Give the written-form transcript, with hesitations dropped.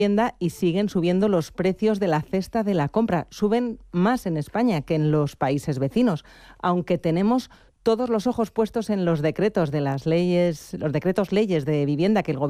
y siguen subiendo los precios de la cesta de la compra. Suben más en España que en los países vecinos, aunque tenemos todos los ojos puestos en los decretos de las leyes, los decretos leyes de vivienda que el Gobierno